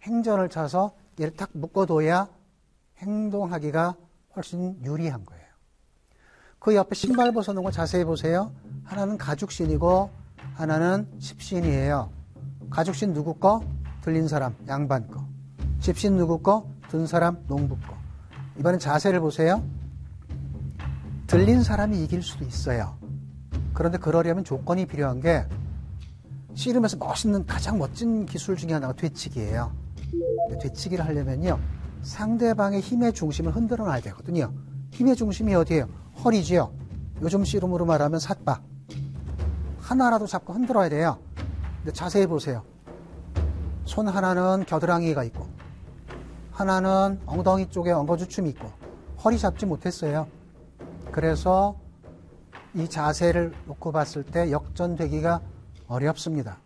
행전을 차서 얘를 딱 묶어둬야 행동하기가 훨씬 유리한 거예요. 그 옆에 신발 벗어놓은 거 자세히 보세요. 하나는 가죽신이고 하나는 집신이에요. 가죽신 누구 거? 들린 사람, 양반 거. 집신 누구 거? 든 사람, 농부 거. 이번엔 자세를 보세요. 들린 사람이 이길 수도 있어요. 그런데 그러려면 조건이 필요한 게 씨름에서 멋있는 가장 멋진 기술 중에 하나가 되치기예요. 되치기를 하려면요. 상대방의 힘의 중심을 흔들어 놔야 되거든요. 힘의 중심이 어디예요? 허리지요. 요즘 씨름으로 말하면 삿바. 하나라도 잡고 흔들어야 돼요. 근데 자세히 보세요. 손 하나는 겨드랑이가 있고 하나는 엉덩이 쪽에 엉거주춤이 있고 허리 잡지 못했어요. 그래서 이 자세를 놓고 봤을 때 역전되기가 어렵습니다.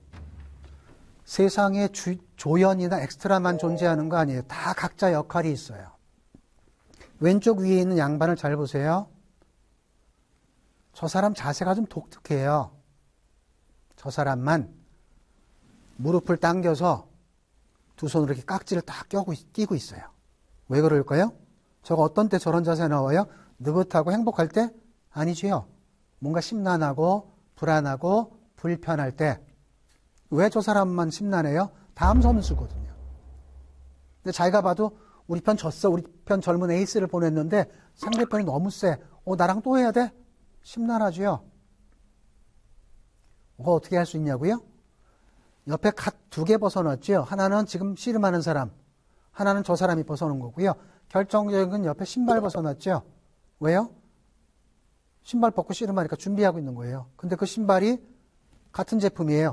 세상에 조연이나 엑스트라만 존재하는 거 아니에요. 다 각자 역할이 있어요. 왼쪽 위에 있는 양반을 잘 보세요. 저 사람 자세가 좀 독특해요. 저 사람만 무릎을 당겨서 두 손으로 이렇게 깍지를 딱 끼고 있어요. 왜 그럴까요? 저거 어떤 때 저런 자세 나와요? 느긋하고 행복할 때? 아니지요. 뭔가 심란하고 불안하고 불편할 때. 왜 저 사람만 심란해요? 다음 선수거든요. 근데 자기가 봐도 우리 편 졌어. 우리 편 젊은 에이스를 보냈는데 상대편이 너무 세. 나랑 또 해야 돼? 심란하지요. 어떻게 할 수 있냐고요? 옆에 갓 두 개 벗어놨죠. 하나는 지금 씨름하는 사람, 하나는 저 사람이 벗어놓은 거고요. 결정적인 건 옆에 신발 벗어놨죠. 왜요? 신발 벗고 씨름하니까 준비하고 있는 거예요. 근데 그 신발이 같은 제품이에요.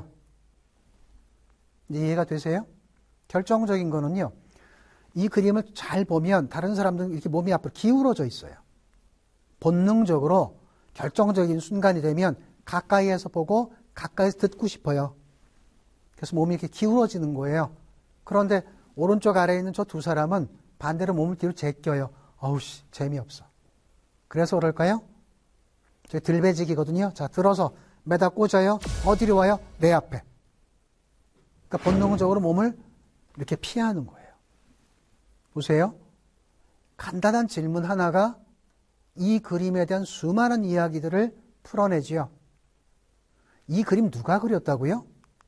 이해가 되세요? 결정적인 거는요. 이 그림을 잘 보면 다른 사람들은 이렇게 몸이 앞으로 기울어져 있어요. 본능적으로 결정적인 순간이 되면 가까이에서 보고 가까이서 듣고 싶어요. 그래서 몸이 이렇게 기울어지는 거예요. 그런데 오른쪽 아래에 있는 저 두 사람은 반대로 몸을 뒤로 제껴요. 어우씨, 재미없어. 그래서 그럴까요? 저희 들배지기거든요. 자, 들어서 매다 꽂아요. 어디로 와요? 내 앞에. 그러니까 본능적으로 몸을 이렇게 피하는 거예요. 보세요. 간단한 질문 하나가 이 그림에 대한 수많은 이야기들을 풀어내지요. 이 그림 누가 그렸다고요?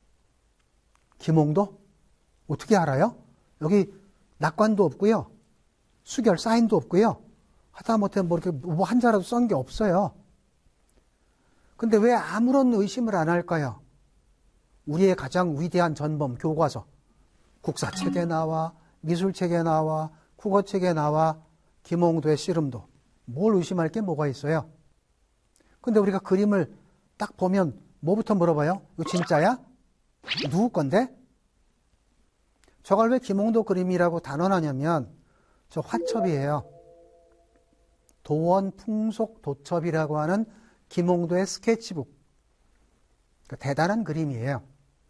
김홍도? 어떻게 알아요? 여기 낙관도 없고요. 수결, 사인도 없고요. 하다못해 뭐 이렇게 뭐 한자라도 쓴 게 없어요. 근데 왜 아무런 의심을 안 할까요? 우리의 가장 위대한 전범, 교과서. 국사책에 나와, 미술책에 나와, 국어책에 나와, 김홍도의 씨름도. 뭘 의심할 게 뭐가 있어요? 근데 우리가 그림을 딱 보면 뭐부터 물어봐요? 이거 진짜야? 누구 건데? 저걸 왜 김홍도 그림이라고 단언하냐면 저 화첩이에요. 도원 풍속 도첩이라고 하는 김홍도의 스케치북. 그러니까 대단한 그림이에요.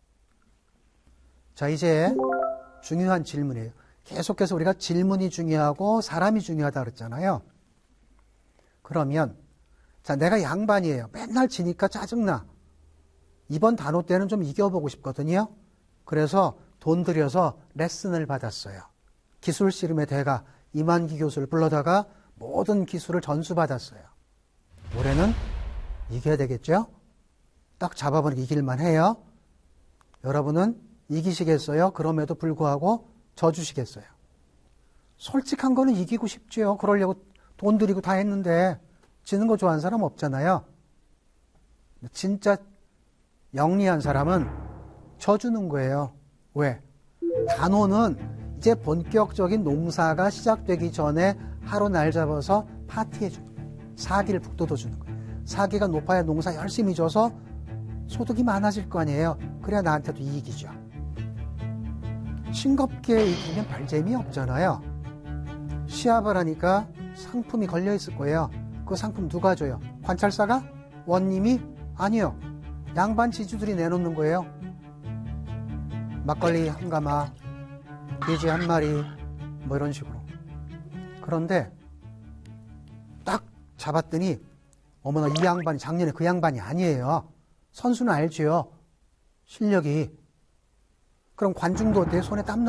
자, 이제 중요한 질문이에요. 계속해서 우리가 질문이 중요하고 사람이 중요하다 그랬잖아요. 그러면 자, 내가 양반이에요. 맨날 지니까 짜증나. 이번 단오 때는 좀 이겨보고 싶거든요. 그래서 돈 들여서 레슨을 받았어요. 기술 씨름의 대가 이만기 교수를 불러다가 모든 기술을 전수받았어요. 올해는 이겨야 되겠죠? 딱 잡아보니까 이길만 해요. 여러분은 이기시겠어요? 그럼에도 불구하고 져주시겠어요? 솔직한 거는 이기고 싶죠. 그러려고 돈 들이고 다 했는데 지는 거 좋아하는 사람 없잖아요. 진짜 영리한 사람은 져주는 거예요. 왜? 단오는 이제 본격적인 농사가 시작되기 전에 하루 날 잡아서 파티해주는 거예요. 사기를 북돋워주는 거예요. 사기가 높아야 농사 열심히 져서 소득이 많아질 거 아니에요. 그래야 나한테도 이익이죠. 싱겁게 이기면 별 재미없잖아요. 시합을 하니까 상품이 걸려있을 거예요. 그 상품 누가 줘요? 관찰사가? 원님이? 아니요. 양반 지주들이 내놓는 거예요. 막걸리 한 가마, 돼지 한 마리, 뭐 이런 식으로. 그런데 딱 잡았더니 어머나 이 양반이 작년에 그 양반이 아니에요. 선수는 알지요. 실력이. 그럼 관중도 어때요? 손에 땀